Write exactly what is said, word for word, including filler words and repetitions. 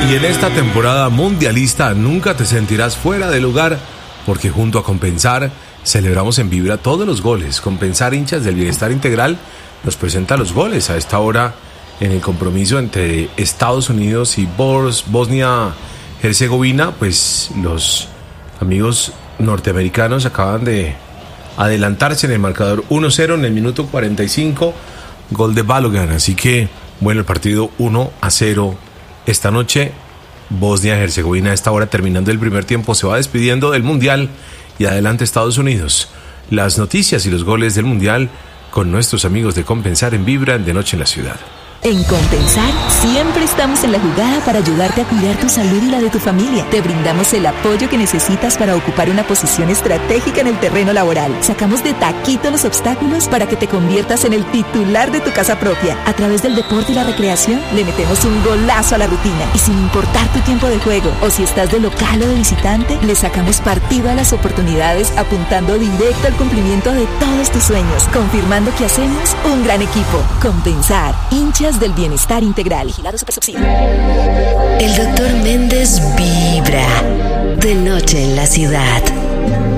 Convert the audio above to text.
Y en esta temporada mundialista nunca te sentirás fuera de lugar, porque junto a Compensar celebramos en Vibra todos los goles. Compensar, hinchas del bienestar integral, nos presenta los goles a esta hora en el compromiso entre Estados Unidos y Bos- Bosnia-Herzegovina. Pues los amigos norteamericanos acaban de adelantarse en el marcador uno cero en el minuto cuarenta y cinco, gol de Balogan. Así que, bueno, el partido uno a cero esta noche. Bosnia-Herzegovina a esta hora, terminando el primer tiempo, se va despidiendo del Mundial, y adelante Estados Unidos. Las noticias y los goles del Mundial con nuestros amigos de Compensar en Vibra de Noche en la Ciudad. En Compensar siempre estamos en la jugada para ayudarte a cuidar tu salud y la de tu familia. Te brindamos el apoyo que necesitas para ocupar una posición estratégica en el terreno laboral. Sacamos de taquito los obstáculos para que te conviertas en el titular de tu casa propia. A través del deporte y la recreación le metemos un golazo a la rutina. Y sin importar tu tiempo de juego o si estás de local o de visitante, le sacamos partido a las oportunidades, apuntando directo al cumplimiento de todos tus sueños, confirmando que hacemos un gran equipo. Compensar, hinchas del bienestar integral. Vigilado Supersubsidio. El doctor Méndez vibra de noche en la ciudad.